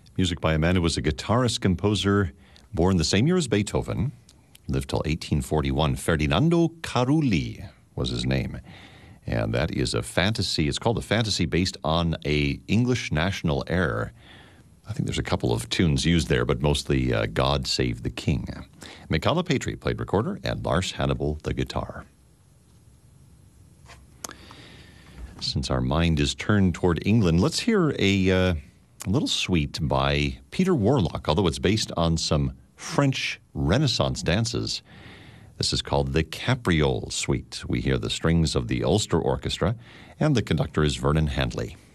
Music by a man who was a guitarist composer born the same year as Beethoven, lived till 1841. Ferdinando Carulli was his name. And that is a fantasy. It's called a fantasy based on a English national air. I think there's a couple of tunes used there, but mostly God Save the King. Michala Petri played recorder and Lars Hannibal the guitar. Since our mind is turned toward England, let's hear a little suite by Peter Warlock, although it's based on some French Renaissance dances. This is called the Capriole Suite. We hear the strings of the Ulster Orchestra, and the conductor is Vernon Handley.